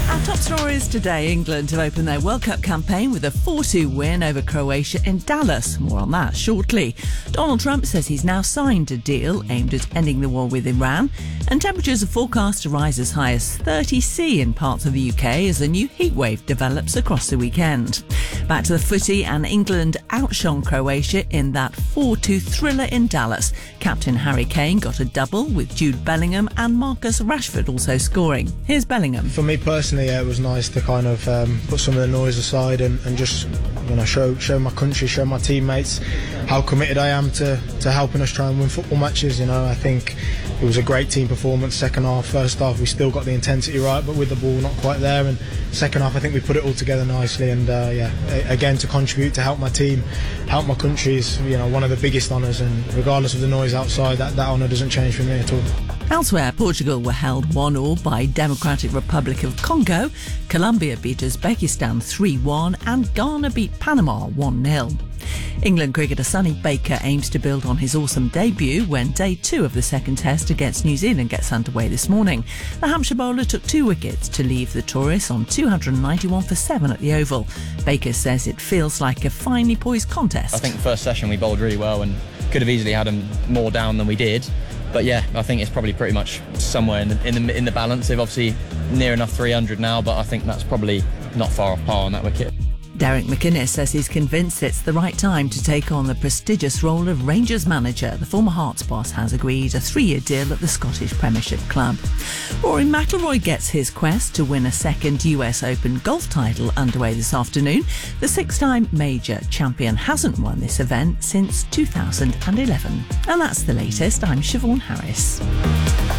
Our top stories today. England have opened their World Cup campaign with a 4-2 win over Croatia in Dallas. More on that shortly. Donald Trump says he's now signed a deal aimed at ending the war with Iran. And temperatures are forecast to rise as high as 30°C in parts of the UK as a new heatwave develops across the weekend. Back to the footy, and England outshone Croatia in that 4-2 thriller in Dallas. Captain Harry Kane got a double, with Jude Bellingham and Marcus Rashford also scoring. Here's Bellingham. For me personally, it was nice to kind of put some of the noise aside and just show my country, show my teammates how committed I am to helping us try and win football matches. I think it was a great team performance. Second half, first half we still got the intensity right, but with the ball not quite there. And second half I think we put it all together nicely. And again, to contribute to help my team, help my country is one of the biggest honours. And regardless of the noise outside, that honour doesn't change for me at all. Elsewhere, Portugal were held 1-1 by Democratic Republic of Congo. Colombia beat Uzbekistan 3-1 and Ghana beat Panama 1-0. England cricketer Sonny Baker aims to build on his awesome debut when day 2 of the second test against New Zealand gets underway this morning. The Hampshire bowler took 2 wickets to leave the tourists on 291 for 7 at the Oval. Baker says it feels like a finely poised contest. I think the first session we bowled really well and could have easily had them more down than we did. But yeah, I think it's probably pretty much somewhere in the balance. They've obviously near enough 300 now, but I think that's probably not far off par on that wicket. Derek McInnes says he's convinced it's the right time to take on the prestigious role of Rangers manager. The former Hearts boss has agreed a 3-year deal at the Scottish Premiership club. Rory McIlroy gets his quest to win a second US Open golf title underway this afternoon. The 6-time major champion hasn't won this event since 2011. And that's the latest. I'm Siobhan Harris.